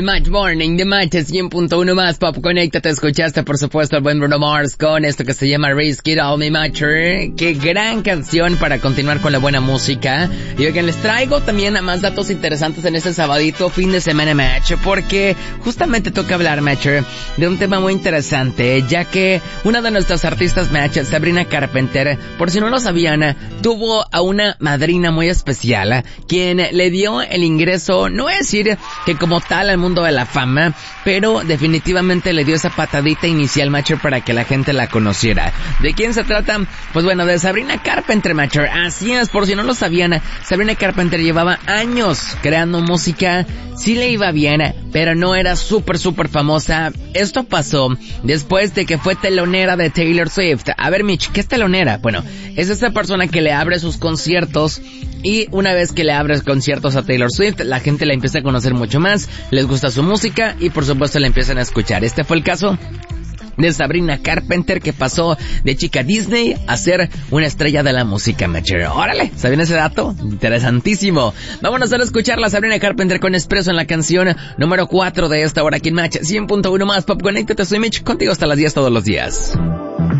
el Match Morning de Match 100.1 más Pop Connecta. Te escuchaste, por supuesto, al buen Bruno Mars con esto que se llama Risk It All Me Matcher. Qué gran canción para continuar con la buena música. Y oigan, les traigo también más datos interesantes en este sabadito, fin de semana Match, porque justamente toca hablar, Matcher, de un tema muy interesante, ya que una de nuestras artistas Match, Sabrina Carpenter, por si no lo sabían, tuvo a una madrina muy especial, quien le dio el ingreso, no voy a decir que como tal al mundo de la fama, pero definitivamente le dio esa patadita inicial, Matcher, para que la gente la conociera. ¿De quién se trata? Pues bueno, de Sabrina Carpenter, Matcher. Así es, por si no lo sabían, Sabrina Carpenter llevaba años creando música, sí le iba bien, pero no era súper famosa. Esto pasó después de que fue telonera de Taylor Swift. A ver, Mitch, ¿qué es telonera? Bueno, es esa persona que le abre sus conciertos, y una vez que le abres conciertos a Taylor Swift, la gente la empieza a conocer mucho más, les gusta su música y por supuesto la empiezan a escuchar. Este fue el caso de Sabrina Carpenter, que pasó de chica Disney a ser una estrella de la música, Matcher. ¡Órale! ¿Sabían ese dato? Interesantísimo. Vámonos a escuchar a Sabrina Carpenter con Espresso en la canción número 4 de esta hora aquí en Match 100.1 más Pop Connecta. Soy Mitch, contigo hasta las 10 todos los días.